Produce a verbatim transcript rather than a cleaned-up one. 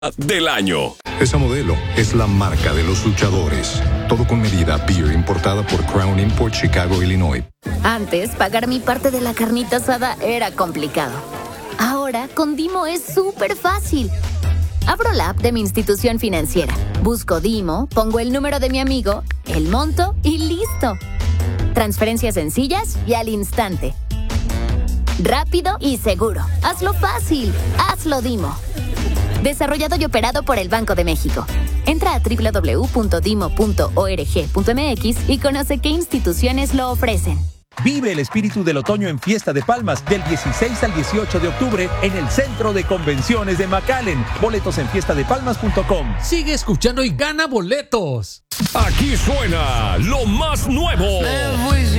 del año. Esa modelo es la marca de los luchadores. Todo con medida Beer, importada por Crown Import, Chicago, Illinois. Antes, pagar mi parte de la carnita asada era complicado. Ahora, con Dimo es súper fácil. Abro la app de mi institución financiera, busco Dimo, pongo el número de mi amigo, el monto y listo. Transferencias sencillas y al instante. Rápido y seguro. Hazlo fácil. Hazlo Dimo. Desarrollado y operado por el Banco de México. Entra a doble u doble u doble u punto dimo punto org punto m x y conoce qué instituciones lo ofrecen. Vive el espíritu del otoño en Fiesta de Palmas del dieciséis al dieciocho de octubre en el Centro de Convenciones de McAllen. Boletos en fiesta de palmas punto com. Sigue escuchando y gana boletos. Aquí suena lo más nuevo.